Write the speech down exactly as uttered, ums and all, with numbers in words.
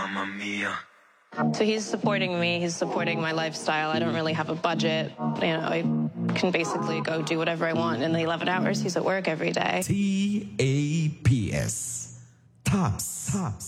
Mamma mia. So he's supporting me. He's supporting my lifestyle. I don't really have a budget. You know, I can basically go do whatever I want in the eleven hours he's at work every day. T A P S. Tops. Tops.